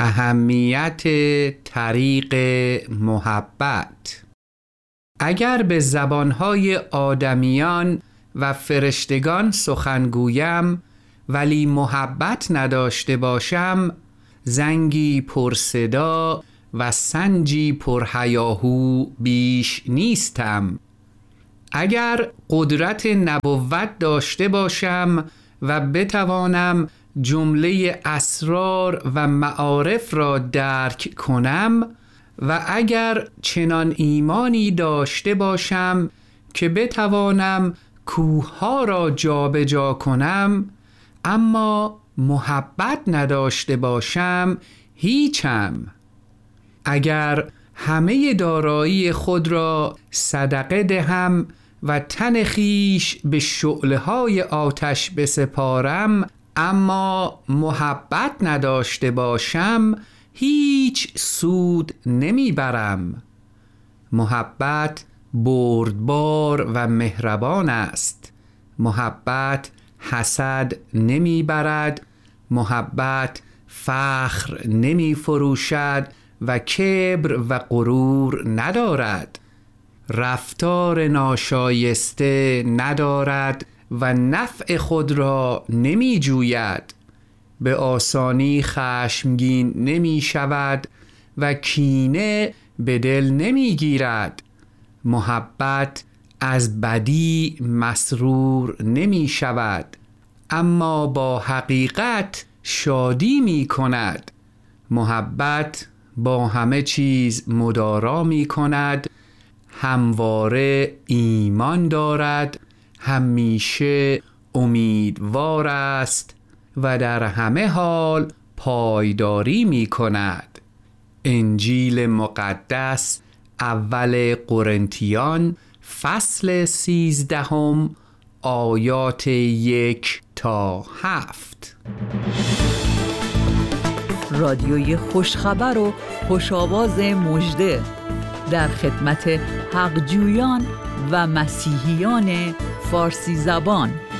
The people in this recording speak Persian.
اهمیت طریق محبت. اگر به زبانهای آدمیان و فرشتگان سخن گویم ولی محبت نداشته باشم، زنگی پر صدا و سنجی پر هیاهو بیش نیستم. اگر قدرت نبوت داشته باشم و بتوانم جمله اسرار و معارف را درک کنم و اگر چنان ایمانی داشته باشم که بتوانم کوه‌ها را جابجا کنم، اما محبت نداشته باشم، هیچم. اگر همه دارایی خود را صدقه دهم و تن خویش به شعله‌های آتش بسپارم، اما محبت نداشته باشم، هیچ سود نمیبرم. محبت بردبار و مهربان است. محبت حسد نمیبرد. محبت فخر نمی فروشد و کبر و غرور ندارد. رفتار ناشایسته ندارد و نفع خود را نمی جوید. به آسانی خشمگین نمی شود و کینه به دل نمی گیرد. محبت از بدی مسرور نمی شود، اما با حقیقت شادی می کند. محبت با همه چیز مدارا می کند، همواره ایمان دارد، همیشه امیدوار است و در همه حال پایداری می کند. انجیل مقدس اول قرنتیان فصل 13 آیات 1 تا 7. رادیوی خوشخبر و خوش‌آواز مژده در خدمت حقجویان و مسیحیان فارسی زبان.